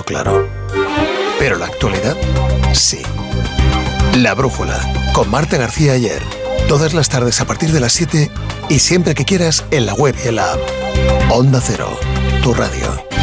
claro. Pero la actualidad, sí. La Brújula, con Marta García Ayer. Todas las tardes a partir de las 7 y siempre que quieras en la web y en la app. Onda Cero, tu radio.